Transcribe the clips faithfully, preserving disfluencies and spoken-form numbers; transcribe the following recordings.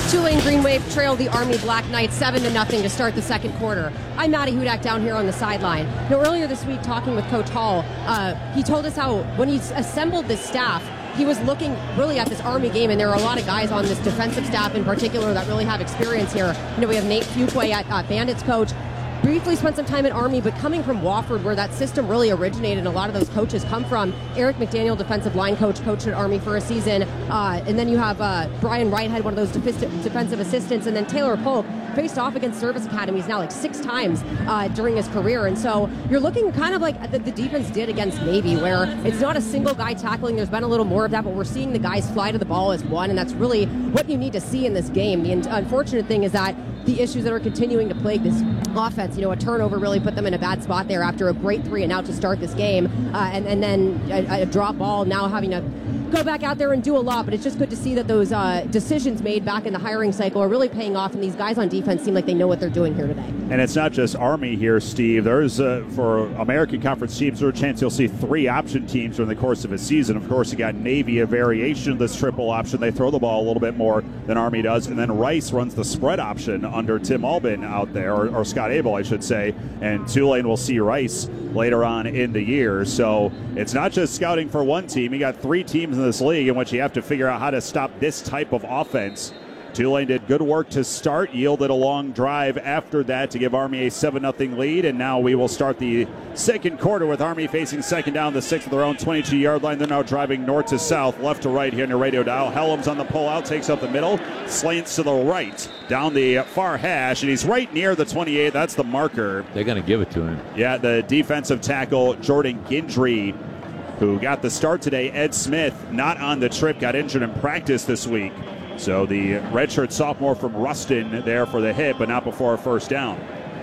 Tulane Green Wave trailed the Army Black Knights seven to nothing to start the second quarter. I'm Maddie Hudak down here on the sideline. Now, earlier this week, talking with Coach Hall, uh, he told us how when he assembled this staff, he was looking really at this Army game, and there are a lot of guys on this defensive staff in particular that really have experience here. You know, we have Nate Fuqua at uh, Bandits coach. Briefly spent some time at Army, but coming from Wofford, where that system really originated and a lot of those coaches come from. Eric McDaniel, defensive line coach, coached at Army for a season. Uh, and then you have uh, Brian Whitehead, one of those def- defensive assistants. And then Taylor Polk faced off against service academies now like six times uh, during his career. And so you're looking kind of like the, the defense did against Navy, where it's not a single guy tackling. There's been a little more of that, but we're seeing the guys fly to the ball as one. And that's really what you need to see in this game. The unfortunate thing is that the issues that are continuing to plague this offense, you know, a turnover really put them in a bad spot there after a great three and out to start this game, uh, and, and then a, a drop ball, now having to go back out there and do a lot. But it's just good to see that those uh, decisions made back in the hiring cycle are really paying off, and these guys on defense seem like they know what they're doing here today. And it's not just Army here, Steve. There's, uh, for American Conference teams, there's a chance you'll see three option teams during the course of a season. Of course, you got Navy, a variation of this triple option. They throw the ball a little bit more than Army does. And then Rice runs the spread option under Tim Albin out there, or, or Scott Abel, I should say. And Tulane will see Rice later on in the year. So it's not just scouting for one team. You got three teams in this league in which you have to figure out how to stop this type of offense. Tulane did good work to start, yielded a long drive after that to give Army a seven nothing lead, and now we will start the second quarter with Army facing second down the six at their own twenty-two-yard line. They're now driving north to south, left to right here in your radio dial. Helms on the pullout, takes up the middle, slants to the right, down the far hash, and he's right near the twenty-eight. That's the marker. They're going to give it to him. Yeah, the defensive tackle, Jordan Gindry, who got the start today. Ed Smith, not on the trip, got injured in practice this week. So the redshirt sophomore from Ruston there for the hit, but not before a first down.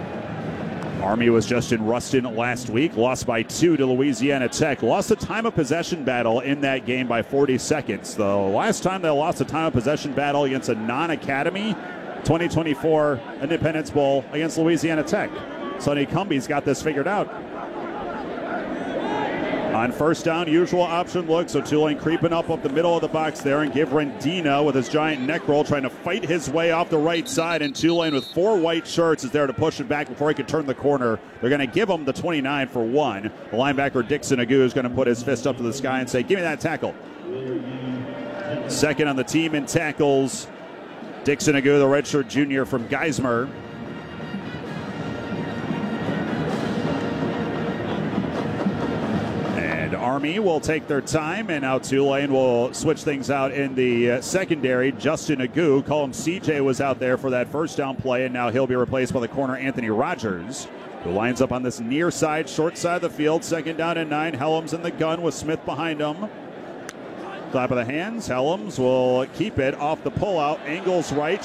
Army was just in Ruston last week, lost by two to Louisiana Tech. Lost the time of possession battle in that game by forty seconds. The last time they lost a time of possession battle against a non-academy, twenty twenty-four Independence Bowl against Louisiana Tech. Sonny Cumbie's got this figured out. On first down, usual option look, so Tulane creeping up up the middle of the box there, and give Rendina with his giant neck roll trying to fight his way off the right side, and Tulane with four white shirts is there to push it back before he can turn the corner. They're going to give him the twenty-nine for one. The linebacker Dixon Agu is going to put his fist up to the sky and say, give me that tackle. Second on the team in tackles, Dixon Agu, the redshirt junior from Geismar. Army will take their time, and now Tulane will switch things out in the uh, secondary. Justin Agu, call him C J, was out there for that first down play, and now he'll be replaced by the corner Anthony Rogers, who lines up on this near side, short side of the field. Second down and nine. Helms in the gun with Smith behind him. Clap of the hands. Helms will keep it off the pullout. Angles right.